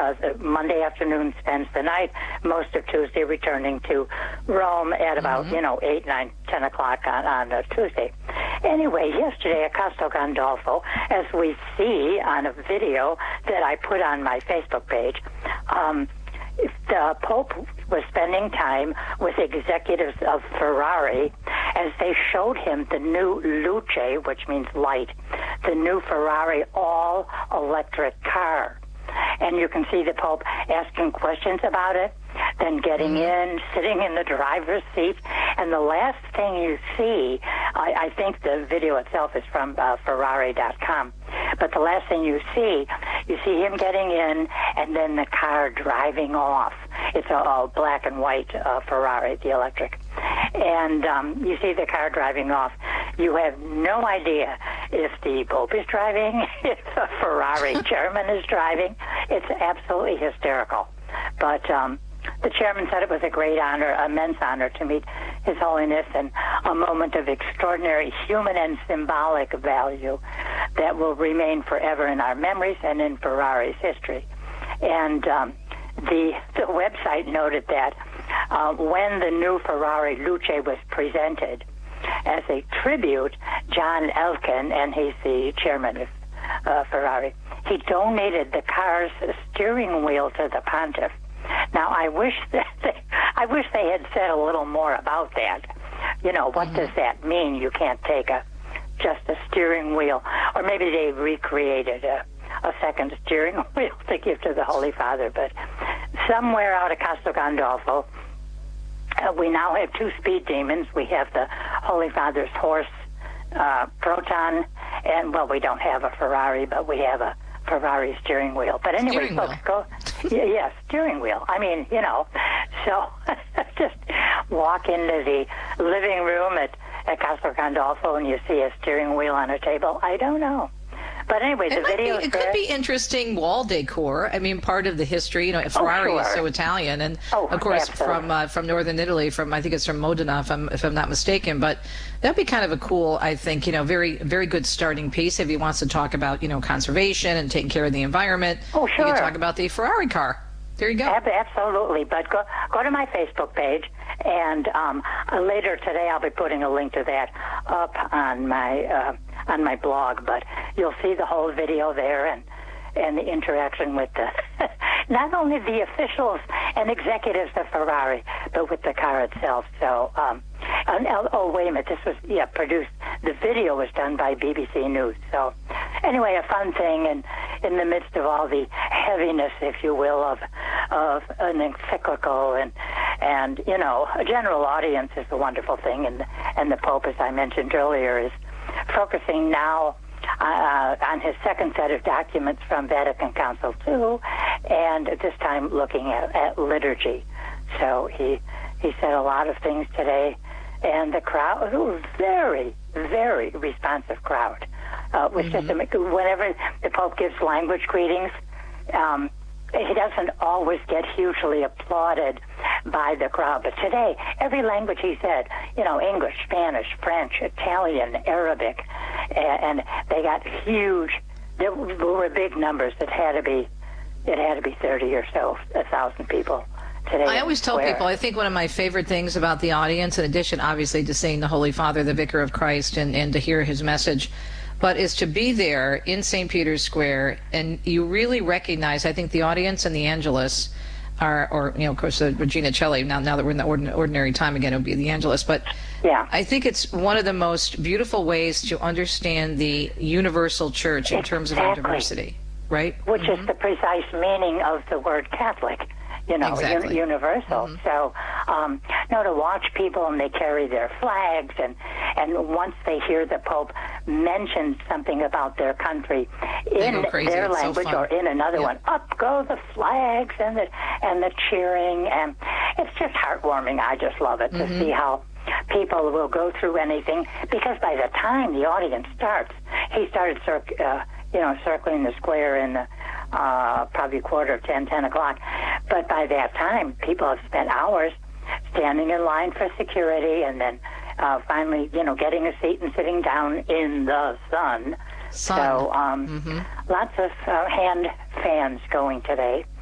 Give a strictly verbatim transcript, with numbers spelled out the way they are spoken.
uh, Monday afternoon, spends the night, most of Tuesday returning to Rome at about, mm-hmm. you know, eight, nine, ten o'clock on, on a Tuesday. Anyway, yesterday at Castel Gandolfo, as we see on a video that I put on my Facebook page, um, the Pope was spending time with executives of Ferrari as they showed him the new Luce, which means light, the new Ferrari all-electric car. And you can see the Pope asking questions about it, then getting in, sitting in the driver's seat. And the last thing you see, I, I think the video itself is from uh, Ferrari dot com, but the last thing you see, you see him getting in and then the car driving off. It's a, a black and white uh, Ferrari, the electric. And um, you see the car driving off. You have no idea if the Pope is driving, if the Ferrari chairman is driving. It's absolutely hysterical. But um, the chairman said it was a great honor, immense honor to meet His Holiness, and a moment of extraordinary human and symbolic value that will remain forever in our memories and in Ferrari's history. And um, the, the website noted that uh, when the new Ferrari Luce was presented as a tribute, John Elkann, and he's the chairman of uh, Ferrari, he donated the car's steering wheel to the pontiff. Now, I wish that they, I wish they had said a little more about that. You know, what mm-hmm. does that mean? You can't take a just a steering wheel, or maybe they recreated a, a second steering wheel to give to the Holy Father. But somewhere out of Castel Gandolfo, uh, we now have two speed demons. We have the Holy Father's horse, uh, Proton, and, well, we don't have a Ferrari, but we have a Ferrari steering wheel. But anyway, steering folks, wheel. go. Yeah, yeah, steering wheel. I mean, you know, so just walk into the living room at, at Castel Gandolfo and you see a steering wheel on a table. I don't know. But anyway, the video It could be interesting wall decor. I mean, part of the history, you know, Ferrari oh, sure. is so Italian, and oh, of course absolutely. from uh, from northern Italy. From I think it's from Modena, if I'm if I'm not mistaken. But that'd be kind of a cool, I think, you know, very very good starting piece if he wants to talk about, you know, conservation and taking care of the environment. Oh, sure. You can talk about the Ferrari car. There you go. Absolutely. But go go to my Facebook page, and um, uh, later today I'll be putting a link to that up on my uh, on my blog. But you'll see the whole video there, and and the interaction with the not only the officials and executives of Ferrari, but with the car itself. So, um, and, oh wait a minute, this was yeah produced. The video was done by B B C News. So, anyway, a fun thing, and in the midst of all the heaviness, if you will, of of an encyclical, and and you know, a general audience is a wonderful thing, and and the Pope, as I mentioned earlier, is focusing now uh, on his second set of documents from Vatican Council two, and at this time looking at, at liturgy. So he he said a lot of things today, and the crowd, a very, very responsive crowd. Uh, was mm-hmm. just a, whenever the Pope gives language greetings, um, he doesn't always get hugely applauded by the crowd. But today, every language he said, you know, English, Spanish, French, Italian, Arabic, and, and they got huge. There were big numbers. It had to be, it had to be thirty or so, a thousand people. Today I always tell people, I think one of my favorite things about the audience, in addition, obviously, to seeing the Holy Father, the Vicar of Christ, and, and to hear his message, but is to be there in Saint Peter's Square, and you really recognize, I think the audience and the Angelus are, or, you know, of course, uh, Regina Celli, now, now that we're in the ordin- ordinary time again, it would be the Angelus, but yeah. I think it's one of the most beautiful ways to understand the universal church in exactly. terms of our diversity, right? Which mm-hmm. is the precise meaning of the word Catholic. You know, exactly. un- universal. Mm-hmm. So, um, no, to watch people and they carry their flags, and and once they hear the Pope mention something about their country in their it's language so or in another yeah. one, up go the flags and the and the cheering, and it's just heartwarming. I just love it mm-hmm. to see how people will go through anything, because by the time the audience starts, he started circ- uh, you know, circling the square in the uh, probably quarter of ten, ten o'clock. But by that time, people have spent hours standing in line for security, and then uh, finally, you know, getting a seat and sitting down in the sun. sun. So um, mm-hmm. lots of uh, hand fans going today.